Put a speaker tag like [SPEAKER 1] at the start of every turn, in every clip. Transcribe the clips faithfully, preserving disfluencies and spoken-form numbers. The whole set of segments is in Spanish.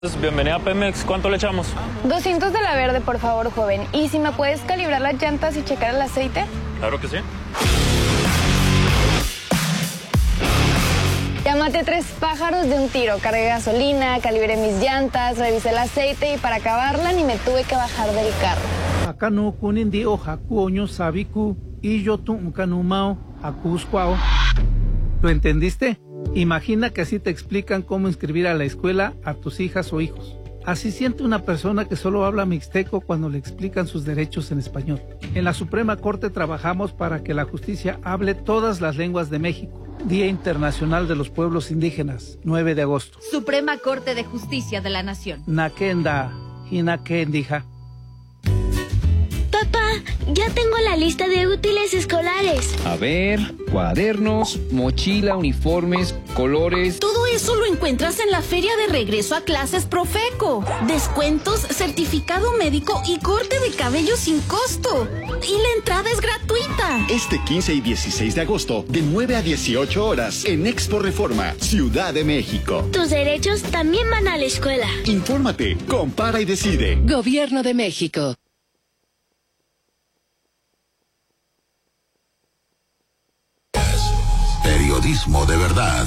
[SPEAKER 1] Bienvenida a Pemex, ¿cuánto le echamos?
[SPEAKER 2] doscientos de la verde, por favor, joven. ¿Y si me puedes calibrar las llantas y checar el aceite?
[SPEAKER 1] Claro que sí.
[SPEAKER 2] Ya maté tres pájaros de un tiro. Cargué gasolina, calibré mis llantas, revisé el aceite y para acabarla ni me tuve que bajar del carro.
[SPEAKER 3] Acá no kunindi o jacuoño sabiku y yo tu canumao acuscuao. ¿Lo entendiste? Imagina que así te explican cómo inscribir a la escuela a tus hijas o hijos. Así siente una persona que solo habla mixteco cuando le explican sus derechos en español. En la Suprema Corte trabajamos para que la justicia hable todas las lenguas de México. Día Internacional de los Pueblos Indígenas, nueve de agosto.
[SPEAKER 4] Suprema Corte de Justicia de la Nación.
[SPEAKER 3] Nakenda, hinakendija.
[SPEAKER 5] Papá, ya tengo la lista de útiles escolares.
[SPEAKER 6] A ver, cuadernos, mochila, uniformes, colores.
[SPEAKER 7] Todo eso lo encuentras en la feria de regreso a clases Profeco. Descuentos, certificado médico y corte de cabello sin costo. Y la entrada es gratuita.
[SPEAKER 8] Este quince y dieciséis de agosto, de nueve a dieciocho horas, en Expo Reforma, Ciudad de México.
[SPEAKER 5] Tus derechos también van a la escuela.
[SPEAKER 8] Infórmate, compara y decide.
[SPEAKER 9] Gobierno de México.
[SPEAKER 10] Periodismo de verdad.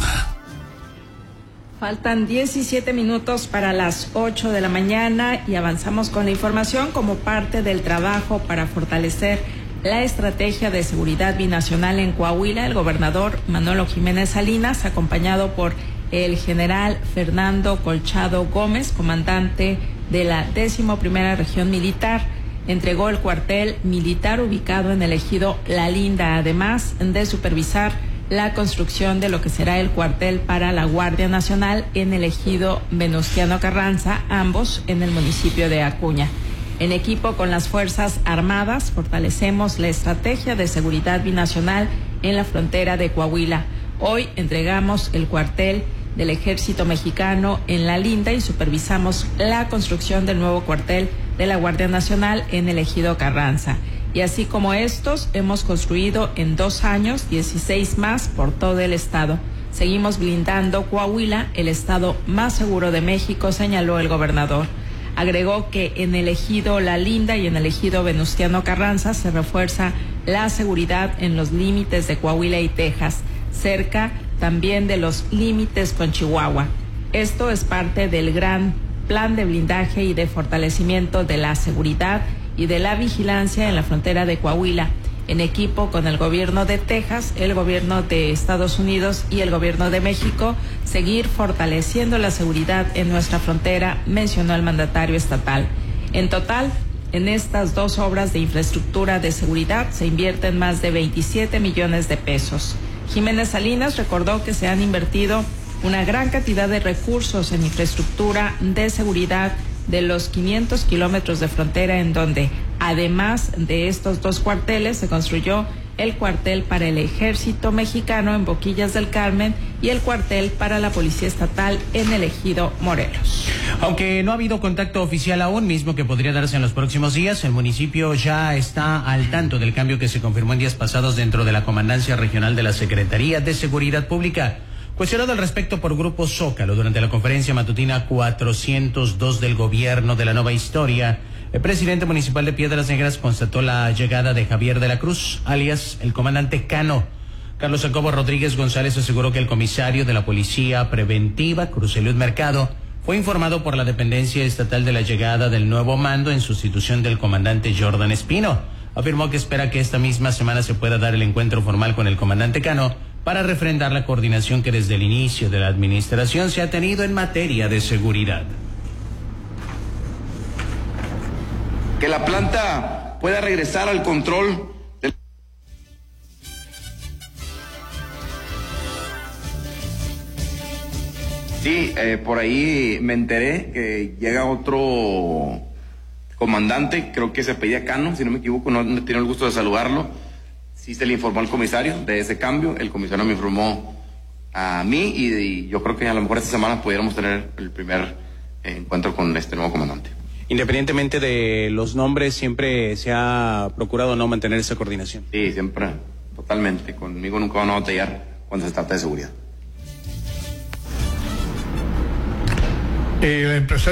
[SPEAKER 11] Faltan diecisiete minutos para las ocho de la mañana y avanzamos con la información como parte del trabajo para fortalecer la estrategia de seguridad binacional en Coahuila. El gobernador Manolo Jiménez Salinas, acompañado por el general Fernando Colchado Gómez, comandante de la décimo primera Región Militar, entregó el cuartel militar ubicado en el ejido La Linda, además de supervisar la construcción de lo que será el cuartel para la Guardia Nacional en el ejido Venustiano Carranza, ambos en el municipio de Acuña. En equipo con las Fuerzas Armadas, fortalecemos la estrategia de seguridad binacional en la frontera de Coahuila. Hoy entregamos el cuartel del Ejército Mexicano en La Linda y supervisamos la construcción del nuevo cuartel de la Guardia Nacional en el ejido Carranza. Y así como estos, hemos construido en dos años dieciséis más por todo el estado. Seguimos blindando Coahuila, el estado más seguro de México, señaló el gobernador. Agregó que en el ejido La Linda y en el ejido Venustiano Carranza se refuerza la seguridad en los límites de Coahuila y Texas, cerca también de los límites con Chihuahua. Esto es parte del gran plan de blindaje y de fortalecimiento de la seguridad y de la vigilancia en la frontera de Coahuila, en equipo con el gobierno de Texas, el gobierno de Estados Unidos y el gobierno de México, seguir fortaleciendo la seguridad en nuestra frontera, mencionó el mandatario estatal. En total, en estas dos obras de infraestructura de seguridad se invierten más de veintisiete millones de pesos. Jiménez Salinas recordó que se han invertido una gran cantidad de recursos en infraestructura de seguridad de los quinientos kilómetros de frontera, en donde, además de estos dos cuarteles, se construyó el cuartel para el Ejército Mexicano en Boquillas del Carmen y el cuartel para la Policía Estatal en el ejido Morelos.
[SPEAKER 12] Aunque no ha habido contacto oficial aún, mismo que podría darse en los próximos días, el municipio ya está al tanto del cambio que se confirmó en días pasados dentro de la Comandancia Regional de la Secretaría de Seguridad Pública. Cuestionado al respecto por Grupo Zócalo durante la conferencia matutina cuatrocientos dos del Gobierno de la Nueva Historia, el presidente municipal de Piedras Negras constató la llegada de Javier de la Cruz, alias el comandante Cano. Carlos Jacobo Rodríguez González aseguró que el comisario de la Policía Preventiva, Cruz Eliud Mercado, fue informado por la dependencia estatal de la llegada del nuevo mando en sustitución del comandante Jordan Espino. Afirmó que espera que esta misma semana se pueda dar el encuentro formal con el comandante Cano para refrendar la coordinación que desde el inicio de la administración se ha tenido en materia de seguridad.
[SPEAKER 13] Que la planta pueda regresar al control del... Sí, eh, por ahí me enteré que llega otro comandante, creo que se pedía Cano, si no me equivoco, no, no tiene el gusto de saludarlo. Sí se le informó al comisario de ese cambio, el comisario me informó a mí y, y yo creo que a lo mejor esta semana pudiéramos tener el primer eh, encuentro con este nuevo comandante.
[SPEAKER 14] Independientemente de los nombres, siempre se ha procurado no mantener esa coordinación.
[SPEAKER 13] Sí, siempre, totalmente. Conmigo nunca van a batallar cuando se trata de seguridad.
[SPEAKER 9] el empresario